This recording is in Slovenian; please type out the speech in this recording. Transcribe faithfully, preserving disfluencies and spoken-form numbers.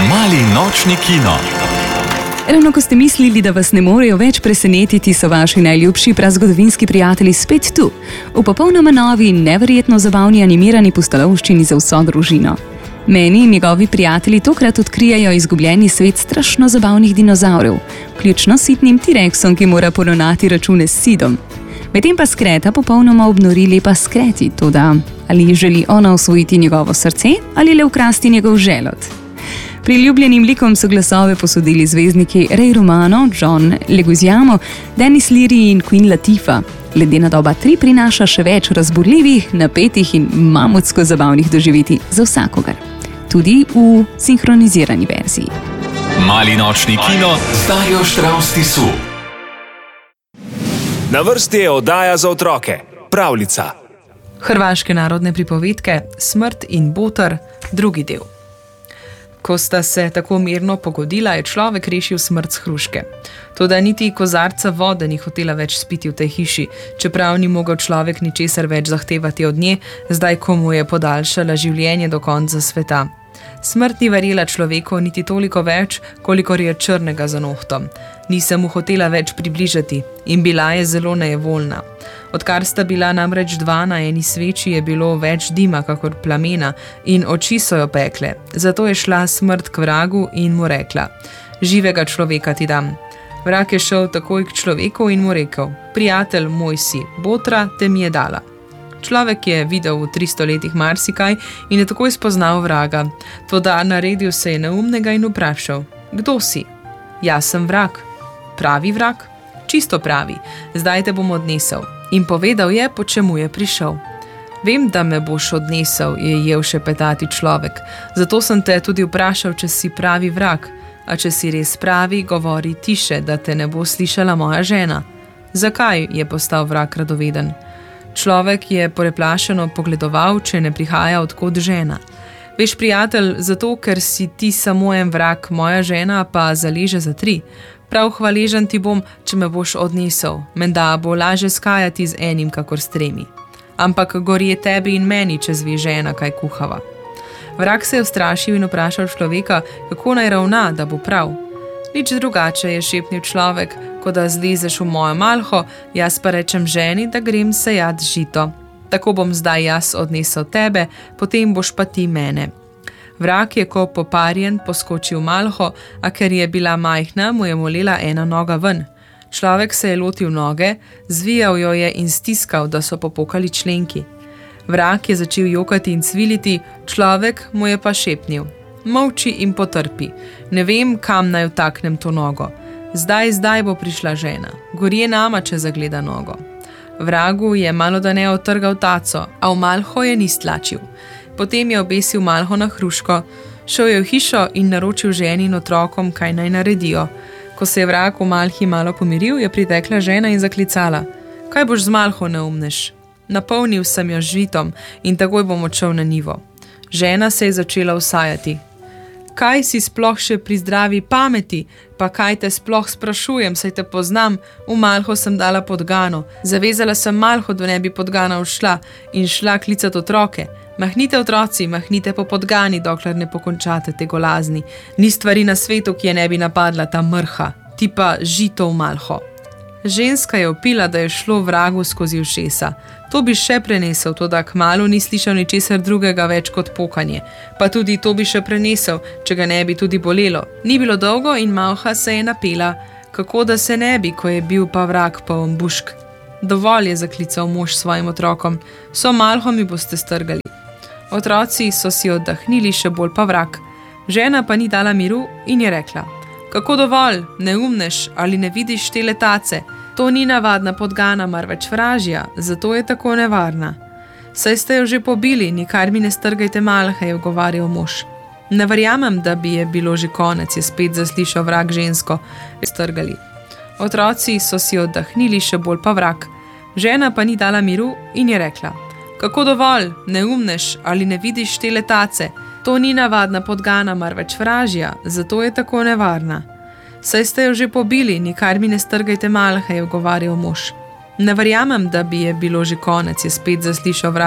Mali nočni kino. Ravno ko ste mislili, da vas ne morejo več presenetiti, so vaši najljubši prazgodovinski prijatelji spet tu, v popolnoma novi in neverjetno zabavni animirani pustolovščini za vso družino. Meni in njegovi prijatelji tokrat odkrijajo izgubljeni svet strašno zabavnih dinozavrov, vključno s sitnim T-rexom, ki mora poravnati račune s Sidom. Medtem pa Skreta popolnoma obnori lepa Skreti, toda ali želi ona osvojiti njegovo srce ali le ukrasti njegov želod. Priljubljenim likom so glasove posodili zvezdniki Ray Romano, John Leguizamo, Denis Leary in Queen Latifah. Ledena doba tri prinaša še več razburljivih, napetih in mamutsko zabavnih doživetij za vsakogar. Tudi v sinhronizirani verziji. Mali nočni kino z Darjo Štravs Tisu. Na vrsti je oddaja za otroke, pravljica. Hrvaške narodne pripovedke Smrt in boter, drugi del. Ko sta se tako mirno pogodila, je človek rešil smrt s hruške. Toda niti kozarca vode ni hotela več spiti v tej hiši, čeprav ni mogel človek ničesar več zahtevati od nje, zdaj ko mu je podaljšala življenje do konca sveta. Smrt ni verjela človeku niti toliko več, kolikor je črnega za nohtom. Ni se mu hotela več približati in bila je zelo nejevoljna. Odkar sta bila namreč dva na eni sveči, je bilo več dima kakor plamena in oči so jo pekle. Zato je šla smrt k vragu in mu rekla: živega človeka ti dam. Vrag je šel takoj k človeku in mu rekel: prijatelj moj si, botra te mi je dala. Človek je videl v tristo letih marsikaj in je takoj spoznal vraga. Toda naredil se je neumnega in vprašal: kdo si? Jaz sem vrag. Pravi vrag? Čisto pravi. Zdaj te bom odnesel. In povedal je, po čemu je prišel. Vem, da me boš odnesel, je jel šepetati človek. Zato sem te tudi vprašal, če si pravi vrag. A če si res pravi, govori tiše, da te ne bo slišala moja žena. Zakaj je postal vrag radoveden? Človek je poreplašeno pogledoval, če ne prihaja odkod žena. Veš, prijatelj, zato, ker si ti samo en vrag, moja žena pa zaleže za tri. Prav hvaležen ti bom, če me boš odnesel. Menda bo laže skajati z enim, kakor s tremi. Ampak gori je tebi in meni, če zve žena, kaj kuhava. Vrag se je ustrašil in vprašal človeka, kako naj ravna, da bo prav. Nič drugače, je šepnil človek, ko da zlezeš v mojo malho, jaz pa rečem ženi, da grem sejat žito. Tako bom zdaj jaz odnesel tebe, potem boš pa ti mene. Vrag je ko poparjen poskočil malho, a ker je bila majhna, mu je molela ena noga ven. Človek se je lotil noge, zvijal jo je in stiskal, da so popokali členki. Vrag je začel jokati in cviliti, človek mu je pa šepnil: molči in potrpi, ne vem, kam naj vtaknem to nogo. Zdaj, zdaj bo prišla žena, gorje nama, če zagleda nogo. Vragu je malo da ne otrgal taco, a v malho je ni stlačil. Potem je obesil malho na hruško, šel je v hišo in naročil ženi in otrokom, kaj naj naredijo. Ko se je vrag v malhi malo pomiril, je pritekla žena in zaklicala: kaj boš z malho, neumnež? Napolnil sem jo žitom in takoj bom odšel na njivo. Žena se je začela usajati. Kaj si sploh še pri zdravi pameti, pa kaj te sploh sprašujem, saj te poznam, v malho sem dala podgano, zavezala sem malho, da ne bi podgana ušla in šla klicat otroke. Mahnite otroci, mahnite po podgani, dokler ne pokončate te golazni. Ni stvari na svetu, ki je ne bi napadla ta mrha, ti pa žito v malho. Ženska je opila, da je šlo vragu skozi ušesa. To bi še prenesel, toda kmalu ni slišal ničesar drugega več kot pokanje. Pa tudi to bi še prenesel, če ga ne bi tudi bolelo. Ni bilo dolgo in malha se je napela, kako da se ne bi, ko je bil pa vrag poln bušk. Dovolj, je zaklical mož svojim otrokom, so malho mi boste strgali. Otroci so si oddahnili, še bolj pa vrag. Žena pa ni dala miru in je rekla: kako dovolj, neumnež, ali ne vidiš te letace? To ni navadna podgana, marveč vražja, zato je tako nevarna. Saj ste jo že pobili, nikar mi ne strgajte malhe, je ugovarjal mož. Ne verjamem, da bi je bilo že konec, je spet zaslišal vrag žensko, je strgali. Otroci so si oddahnili, še bolj pa vrag. Žena pa ni dala miru in je rekla: kako dovolj, neumnež, ali ne vidiš te letace? To ni navadna podgana, marveč vražja, zato je tako nevarna. Saj ste jo že pobili, nikar mi ne strgajte malhe, je ugovarjal mož. Ne verjamem, da bi je bilo že konec, je spet zaslišal vrag.